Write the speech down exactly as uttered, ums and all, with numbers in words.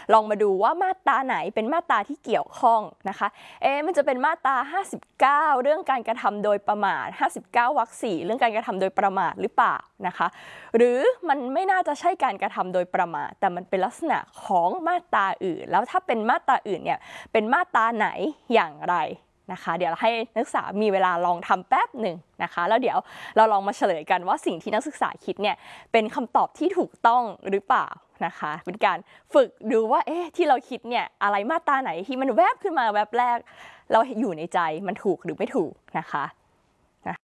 ลองมาดูว่ามาตราไหนเป็นมาตราที่เกี่ยวข้องนะคะเอ๊ะมันจะเป็นมาตราห้าสิบเก้าเรื่องการกระทำโดยประมาทห้าสิบเก้าวรรคสี่เรื่องการกระทำโดยประมาทหรือเปล่านะคะหรือมันไม่น่าจะใช่การกระทำโดยประมาทแต่มันเป็นลักษณะของมาตราอื่นแล้วถ้าเป็นมาตราอื่นเนี่ยเป็นมาตราไหนอย่างไรนะคะเดี๋ยวให้นักศึกษามีเวลาลองทำแป๊บหนึ่งนะคะแล้วเดี๋ยวเราลองมาเฉลยกันว่าสิ่งที่นักศึกษาคิดเนี่ยเป็นคำตอบที่ถูกต้องหรือเปล่านะคะเป็นการฝึกดูว่าเอ๊ะที่เราคิดเนี่ยอะไรมาตราไหนที่มันแวบขึ้นมาแวบแรกเราอยู่ในใจมันถูกหรือไม่ถูกนะคะ